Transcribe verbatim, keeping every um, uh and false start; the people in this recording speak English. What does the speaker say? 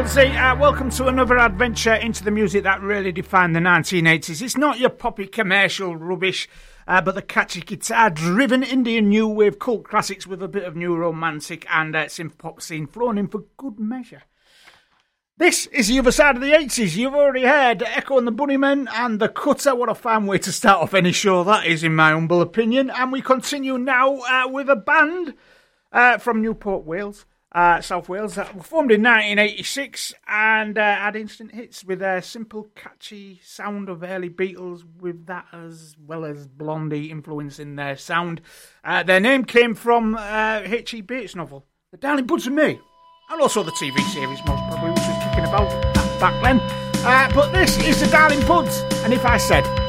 Halsey, uh, welcome to another adventure into the music that really defined the nineteen eighties. It's not your poppy commercial rubbish, uh, but the catchy guitar-driven Indian new wave cult classics with a bit of new romantic and uh, synth pop scene thrown in for good measure. This is the other side of the eighties. You've already heard Echo and the Bunnymen and The Cutter. What a fine way to start off any show that is, in my humble opinion. And we continue now uh, with a band uh, from Newport, Wales. Uh, South Wales, that were formed in nineteen eighty-six and uh, had instant hits with their simple, catchy sound of early Beatles, with that as well as Blondie influencing their sound. Uh, their name came from uh, H E Bates' novel, The Darling Buds and Me, and also the T V series, most probably, which was kicking about back then. Uh, but this is The Darling Buds, and if I said